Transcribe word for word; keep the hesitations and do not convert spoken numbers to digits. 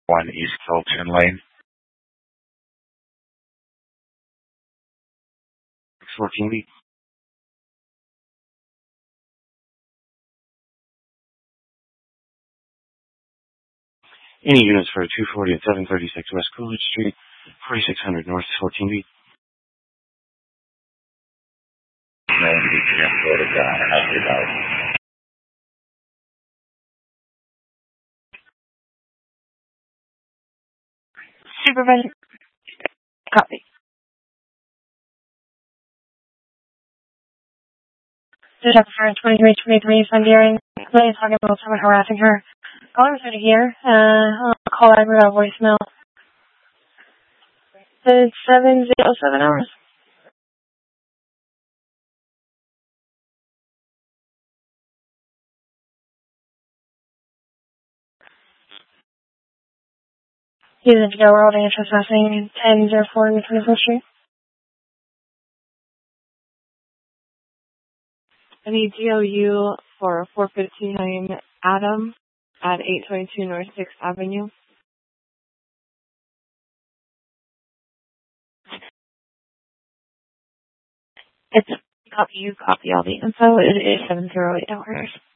one East Fulton Lane. fourteen B. Any units for two forty and seven thirty-six West Coolidge Street, forty-six hundred North fourteen B. No, we can't go to God. Happy about it. Supervisor, copy. Detective for twenty-three twenty-three, Sunday, Lady talking about someone harassing her. Calling through to here. Uh, I'll call over a voicemail. It's seven zero seven hours. Using to go world and trespassing ten zero four twenty-fourth Street. I need G O U for four fifty-nine Adam at eight twenty-two North sixth Avenue. It's copy you, copy all the info. It is seven zero eight hours.